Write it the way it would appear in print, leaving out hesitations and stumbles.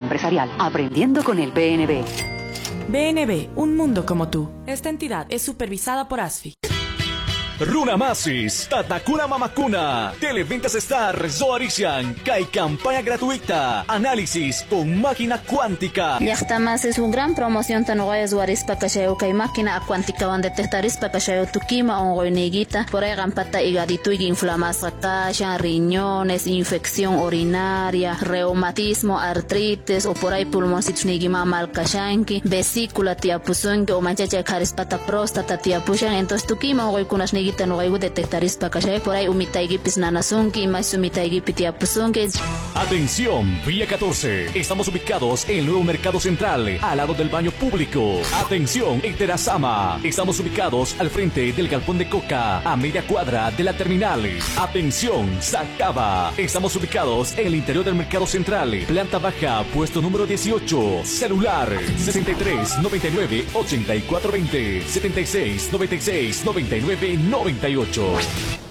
empresarial. Aprendiendo con el BNB. BNB, un mundo como tú. Esta entidad es supervisada por ASFI. Runamasis, Tatakuna Mamakuna, Televentas Star, Zoarician, Kai campaña gratuita, análisis con máquina cuántica. Yachtamas es una gran promoción tan guay Zoarispa Cachayo Kai máquina cuántica van detectarispa Cachayo Tukima o Goiniguita, por ahí gampata higadito y inflamación cacha, riñones, infección urinaria, reumatismo, artritis o por ahí pulmoncitos nigima mal cachanki, vesícula tiapuzonki o manchacha carispata próstata tiapushan, entonces Tukima o Goikunas nigita no hay detectarispa Cachayo por ahí umitaigipis nanazunki, más umitaigipitiapuzonki. Atención, Vía 14. Estamos ubicados en el nuevo Mercado Central, al lado del baño público. Atención, en Terazama. Estamos ubicados al frente del galpón de Coca, a media cuadra de la terminal. Atención, Sacaba. Estamos ubicados en el interior del Mercado Central, planta baja, puesto número 18. Celular 63 99 84 20 76 96 99 98.